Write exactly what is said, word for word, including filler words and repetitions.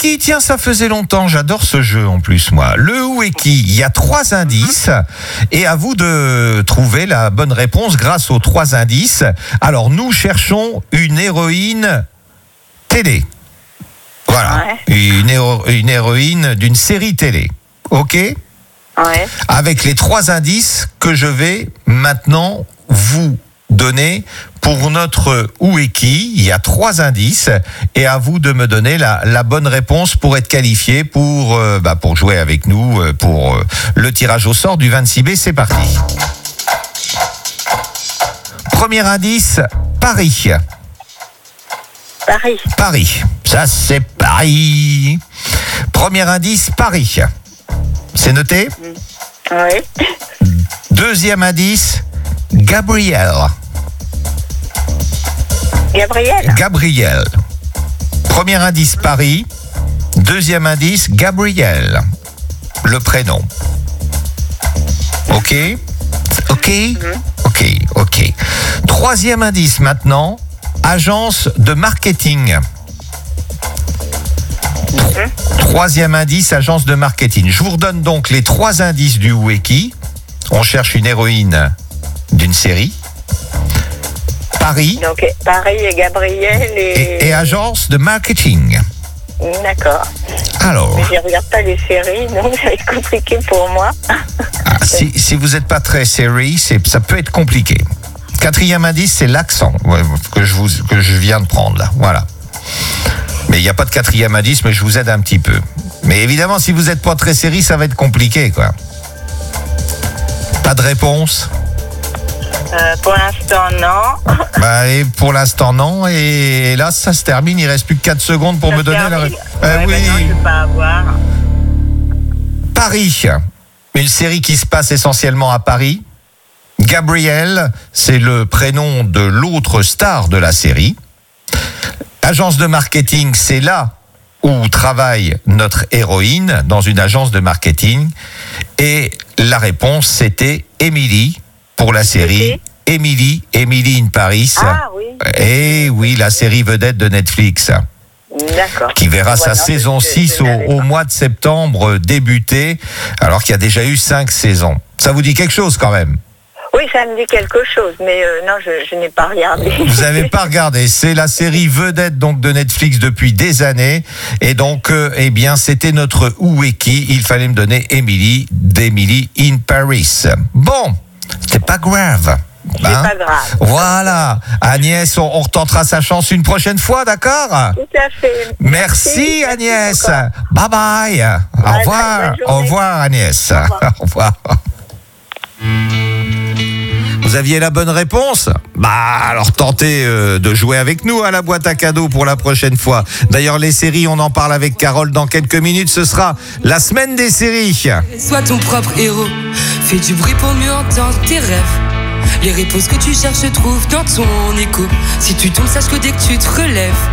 Qui, tiens, ça faisait longtemps, j'adore ce jeu en plus, moi. Le Où est qui? Il y a trois indices et à vous de trouver la bonne réponse grâce aux trois indices. Alors, nous cherchons une héroïne télé. Voilà, ouais. une, héro- une héroïne d'une série télé. Ok ? Ouais. Avec les trois indices que je vais maintenant vous donner pour notre Où est qui. Il y a trois indices et à vous de me donner la, la bonne réponse pour être qualifié pour, euh, bah, pour jouer avec nous euh, pour euh, le tirage au sort du vingt-six B. C'est parti. Premier indice, Paris. Paris. Paris. Ça, c'est Paris. Premier indice, Paris. C'est noté ? Oui. Deuxième indice, Gabriel. Gabriel. Gabriel. Premier indice, Paris. Deuxième indice, Gabriel. Le prénom. Ok ? Ok ? Ok, ok. Troisième indice maintenant, agence de marketing. Troisième indice, agence de marketing. Je vous redonne donc les trois indices du Où est qui. On cherche une héroïne d'une série. Paris. Donc Paris et Gabriel et... Et, et agence de marketing. D'accord. Alors. Mais je ne regarde pas les séries, donc ça va être compliqué pour moi. Ah, si, si vous n'êtes pas très série, c'est, ça peut être compliqué. Quatrième indice, c'est l'accent que je, vous, que je viens de prendre là. Voilà. Mais il n'y a pas de quatrième indice, mais je vous aide un petit peu. Mais évidemment, si vous n'êtes pas très série, ça va être compliqué, quoi. Pas de réponse ? euh, Pour l'instant, non. Bah, et pour l'instant, non. Et là, ça se termine. Il ne reste plus que quatre secondes pour ça me donner termine. la réponse. Ouais, Euh, oui. bah non, je ne vais pas avoir. Paris. Une série qui se passe essentiellement à Paris. Gabriel, c'est le prénom de l'autre star de la série. Agence de marketing, c'est là où travaille notre héroïne, dans une agence de marketing. Et la réponse, c'était Emily, pour la série Emily, Emily in Paris. Ah oui. Et oui, la série vedette de Netflix. D'accord. Qui verra Voilà, sa saison je, six je au, au mois de septembre débuter, alors qu'il y a déjà eu cinq saisons. Ça vous dit quelque chose quand même ? Oui, ça me dit quelque chose, mais euh, non, je, je n'ai pas regardé. Vous n'avez pas regardé. C'est la série vedette donc de Netflix depuis des années. Et donc, euh, eh bien, c'était notre Où est qui. Il fallait me donner Emily, d'Emily in Paris. Bon, c'était pas grave. C'est Hein pas grave. Voilà. Agnès, on, on retentera sa chance une prochaine fois, d'accord ? Tout à fait. Merci, Merci Agnès. encore. Bye bye. Au Bye, revoir. bye, bonne Au journée. revoir, Agnès. Au revoir. Au revoir. Vous aviez la bonne réponse ? Bah alors tentez euh, de jouer avec nous à la boîte à cadeaux pour la prochaine fois. D'ailleurs les séries, on en parle avec Carole dans quelques minutes. Ce sera la semaine des séries. Sois ton propre héros. Fais du bruit pour mieux entendre tes rêves. Les réponses que tu cherches se trouvent dans ton écho. Si tu tombes, sache que dès que tu te relèves,